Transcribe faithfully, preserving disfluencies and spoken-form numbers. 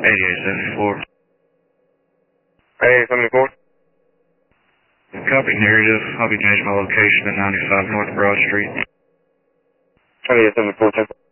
eighty-eight seventy-four. eighty-eight seventy-four. Copy narrative. I'll be changing my location to ninety-five North Broad Street. eighty-eight seventy-four, ten.